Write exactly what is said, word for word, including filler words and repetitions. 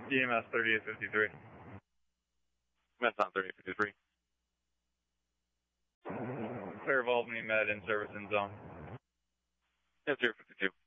E M S thirty-eight fifty-three. Methon thirty-eight fifty-three. Clear of Albany Med in service in zone. Yeah, zero fifty-two.